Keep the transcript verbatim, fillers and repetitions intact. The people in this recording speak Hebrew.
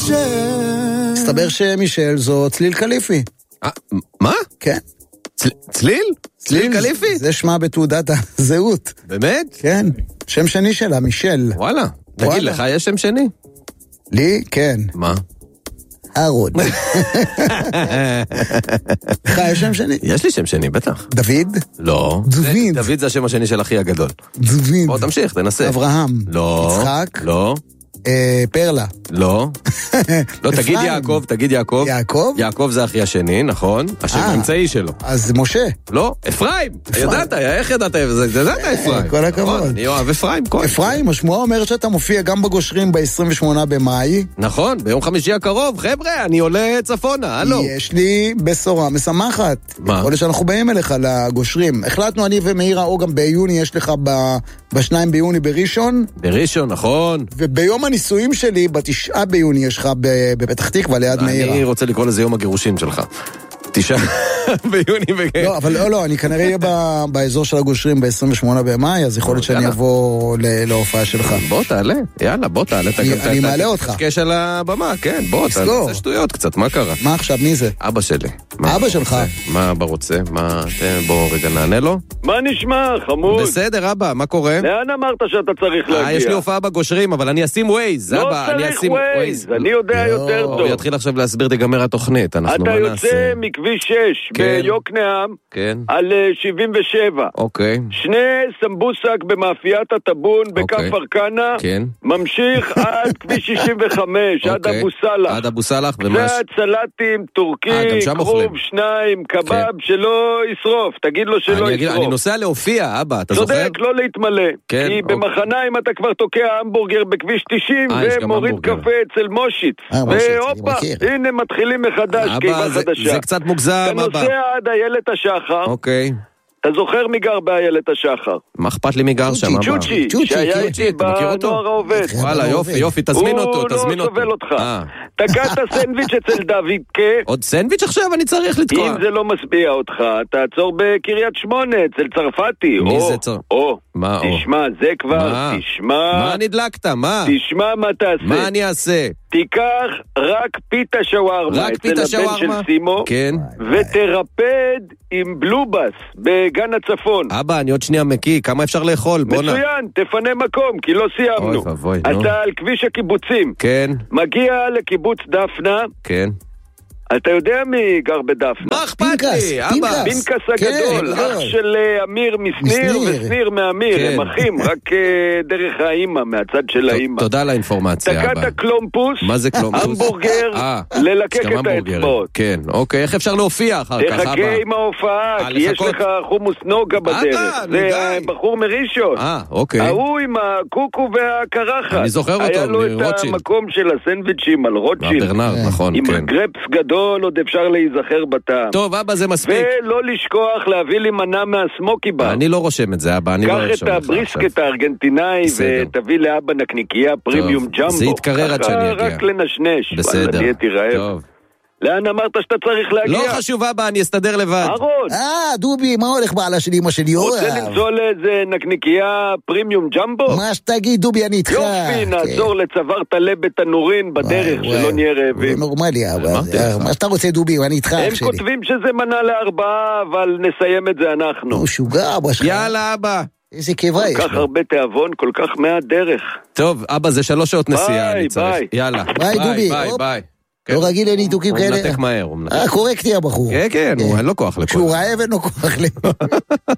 מישל. מסתבר שמישל זו צליל קליפי. מה? כן. צליל? צליל קליפי? זה שמה בתעודת הזהות. באמת? כן. שם שני שלה, מישל. וואלה. תגיד, לך יש שם שני? לי? כן. מה? אהרון. לך יש שם שני? יש לי שם שני, בטח. דוד? לא. דוד. דוד זה השם השני של אחי הגדול. דוד. בוא תמשיך, תנסה. אברהם. לא. יצחק? לא. פרלה. לא. לא, תגיד יעקב, תגיד יעקב. יעקב? יעקב זה אחי השני, נכון? השם האמצעי שלו. אז משה. לא, אפרים. ידעת, איך ידעת? ידעת אפרים. כל הכבוד. אני אוהב אפרים. אפרים, השמועה אומרת שאתה מופיע גם בגושרים ב-עשרים ושמונה במאי. נכון, ביום חמישי הקרוב. חבר'ה, אני עולה צפונה, הלו. יש לי בשורה משמחת. מה? יכול להיות שאנחנו באים אליך לגושרים. החלטנו אני ומאירה, או גם ביוני, יש לך בשניים ביוני בראשון. בראשון, נכון. וביום הנישואים שלי, בתשעה ביוני יש לך בפתח תקווה ליד מאירה. אני רוצה לקרוא לזה יום הגירושים שלך. תשעה ביוני בגלל. לא, אבל לא, לא, אני כנראה אהיה באזור של הגושרים ב-עשרים ושמונה במאי, אז יכול להיות שאני אבוא להופעה שלך. בוא תעלה, יאללה, בוא תעלה. אני מעלה אותך. תקש על הבמה, כן, בוא, תעשה שטויות קצת, מה קרה? מה עכשיו, מי זה? אבא שלי. אבא שלך? מה אבא רוצה? מה, בוא רגע נענה לו. מה נשמע, חמוד? בסדר, אבא, מה קורה? לאן אמרת שאתה צריך להגיע? יש לי הופעה בגושרים, אבל אני אשים ווייז, אבא, אני אשים ווייז. אני יודע יותר טוב. הוא יתחיל עכשיו להסביר תיגמר התוכנית, אנחנו אתה יוצא מכביש שש ביוקנעם על שבעים ושבע. אוקיי. שני סמבוסק במאפיית הטבון בכף ארקנה. כן. ממשיך עד כביש שישים וחמש, עד אבו סלח. עד אבו סלח. קצת סלטים, טורקי, כרוב, שניים, קבב, שלא ישרוף. תגיד לו שלא ישרוף. אני נוסע להופיע, אבא, אתה זוכר? צודק, לא להתמלא. כי במחניים אתה כבר תוקע המבורגר בכביש תשעים ומוריד קפה אצל מושיט. והופה, הנה מתחילים מחדש, קיבה חדשה. זה קצת מוגזם, אבא. אתה נוסע עד איילת השחר. אוקיי. אתה זוכר מי גר באיילת השחר? מה אכפת לי מי גר שם? צ'וצ'י, שהיה איתי בנוער העובד. וואלה, יופי, יופי, תזמין אותו, תזמין אותו. הוא לא סובל אותך. תקעת סנדוויץ' אצל דוד קה. עוד סנדוויץ' עכשיו? אני צריך לתקוע. אם זה לא משביע אותך, תעצור בקריית שמונה, אצל צרפתי. מי זה צר? או, תשמע, זה כבר, תשמע. מה נדלקת? מה? תשמע מה תעשה. מה אני אעשה? תיקח רק פיתה שווארמה אצל הבן של סימו, כן. ותרפד עם בלובס בגן הצפון. אבא, אני עוד שנייה מקי, כמה אפשר לאכול? מצוין, תפנה מקום, כי לא סיימנו. אוי ובוי, אתה נו. על כביש הקיבוצים. כן. מגיע לקיבוץ דפנה. כן. אתה יודע מי גר בדפנה? מה אכפת לי, אבא? פינקס הגדול, אח של אמיר מסניר וסניר מאמיר, הם אחים, רק דרך האימא, מהצד של האימא. תודה על האינפורמציה, אבא. תקעת קלומפוס, המבורגר, ללקק את האצבעות. כן, אוקיי, איך אפשר להופיע אחר כך, אבא? תחכה עם ההופעה, כי יש לך חומוס נוגה בדרך. זה בחור מראשון. אה, אוקיי. ההוא עם הקוקו והקרחת. אני זוכר אותו, היה לו את המקום של הסנדוויצ'ים על רוטשילד. ברנרד, נכון, עם כן. הגרפס גדול. עוד אפשר להיזכר בטעם. טוב, אבא, זה מספיק. ולא לשכוח להביא לי מנה מהסמוקי בר. אני לא רושם את זה, אבא, אני לא רושם לך עכשיו. קח את הבריסקט הארגנטינאי ותביא לאבא נקניקייה פרימיום ג'מבו. זה יתקרר עד שאני אגיע. רק לנשנש. בסדר. טוב. לאן אמרת שאתה צריך להגיע? לא חשוב, אבא, אני אסתדר לבד. אהרון. אה, דובי, מה הולך בעלה של אמא שלי? רוצה למצוא לאיזה נקניקייה פרימיום ג'מבו? מה שתגיד, דובי, אני איתך. יופי, נעזור לצוואר תלה בתנורין בדרך, שלא נהיה רעבים. נורמלי, מה שאתה רוצה, דובי, אני איתך. הם כותבים שזה מנה לארבעה, אבל נסיים את זה אנחנו. הוא שוגע, אבא שלך. יאללה, אבא. איזה קבע יש. כל כך הרבה תיאבון, כל כך מעט דרך. טוב, אבא, זה שלוש שעות נסיעה. ביי, ביי. יאללה. ביי, דובי. ביי, ביי. לא רגיל לניתוקים כאלה. הוא מנתק מהר. אה, קורקטי הבחור. כן, כן, אין לו כוח לכל. כשהוא רעב אין לו כוח לכל.